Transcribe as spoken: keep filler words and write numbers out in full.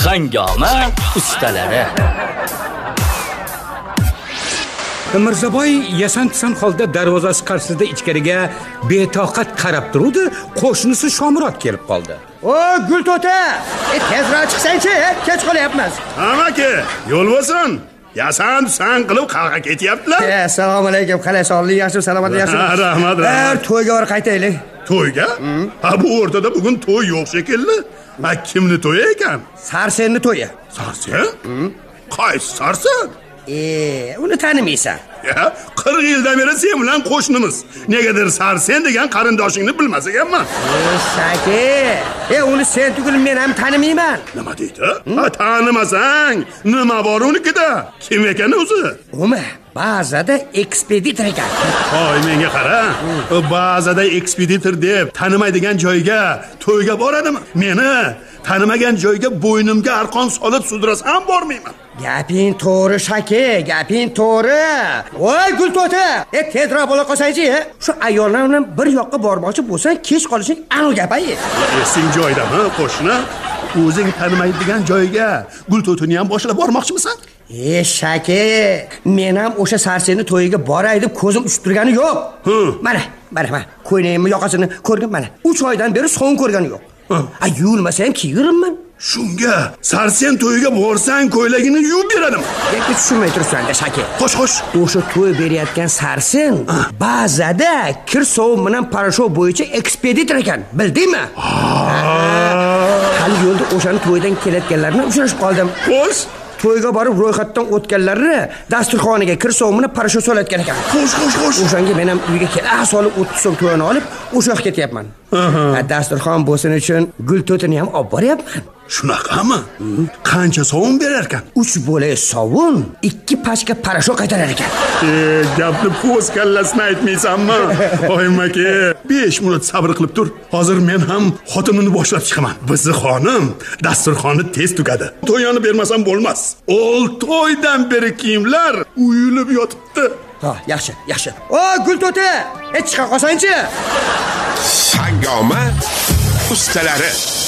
Hangoma ustalari. Mirzaboy yasantisan holda darvozasi qarshisida ichkariga betoqat qarab turdi. Qo'shnisi Shomurod kelib qoldi. "O, Gulto'ta, e, tezroq chiqsang-chi, kech qolyapmiz." "Amaki, yo'l bo'lsin. Yasantisan qilib qarg'a ketyaptilar." "Assalomu alaykum. Qalay sog'lik, yaxshi, salomat, yaxshi?" "Rahmat, rahmat." To'yga borib qaytaylik. To'yga? Ha, bu o'rtada bugun to'y yo'q shekilli. Ha, kimni to'yi ekan? Sarsenni to'yi. Sarsen? Qaysi Sarsen? E, uni tanimaysan. Ya, qirq yildan beri sen bilan qo'shnimiz. Negadir Sarsen degan qarindoshingni bilmas ekanman. Shaki. E, uni sen tugul men ham tanimayman. Nima deydi? Ha, tanimasang, nima bor unikida? Kim ekan o'zi? Umi, ba'zida ekspeditor ekan. Hoy, menga qara. Ba'zida ekspeditor deb tanimaydigan joyga to'yga boradimi? Meni tanimagan joyga bo'ynimga arqon solib sudrasam bormayman. Gaping to'g'ri, Shaki, gaping to'g'ri. Voy Gulto'ta, e tezroq bo'la qolsang-chi, shu ayollar bilan bir yoqqa bormoqchi bo'lsang, kech qolishing aniq gap-ay. Esing joydami, qo'shni? O'zing tanimaydigan joyga Gulto'tani ham boshlab bormoqchimisan? E Shaki, men ham o'sha Sarsenni to'yiga boray deb ko'zim uchib turgani yo'q. Mana, mana, mana, ko'ynagimni yoqasini ko'rgin mana. uch oydan beri so'ng ko'rgani yo'q. A yuvmasam kiyirimman. Shunga Sarsen to'yiga borsang ko'ylagini yuvib beradimi? Gapni tushunmay tursan-da, Shaki. Xo'sh, xo'sh. O'sha to'y berayotgan Sarsen ba'zida kir sovun bilan parashov bo'yicha ekspeditor ekan, bildingmi? Hali yo'lda o'shani to'ydan kelayotganlarni uchrashib qoldim. Xo'sh, to'yga borib ro'yxatdan o'tganlarni dasturxoniga kir sovun bilan parashov solayotgan ekan. Xo'sh, xo'sh, xo'sh. O'shanga men ham uyga kelib solib o'ttiz so'm to'yini olib, o'sha yoqqa ketyapman. Dasturxon bo'lsin uchun Gulto'tani ham olib boryapman. Shunaqami? Qancha sovun berar ekan? uch bo'lak sovun, ikki pachka parashov qaytarar ekan. E, gapni po'z kallasini aytmaysanmi? Oymaki, besh minut sabr qilib tur. Hozir men ham xotinimni boshlab chiqaman. Bizni xonim dasturxonni tez tugadi. To'yini bermasam bo'lmas. olti oydan beri kiyimlar uyilib yotibdi. Ha, yaxshi, yaxshi. O, Gulto'ta, e chiqa qolsang-chi. Hangoma ustalari.